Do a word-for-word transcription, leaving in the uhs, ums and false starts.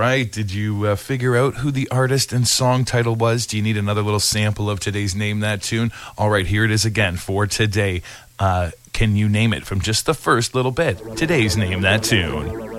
right. Did you uh, figure out who the artist and song title was? Do you need another little sample of today's Name That Tune? All right, here it is again for today. Uh, can you name it from just the first little bit? Today's Name That Tune.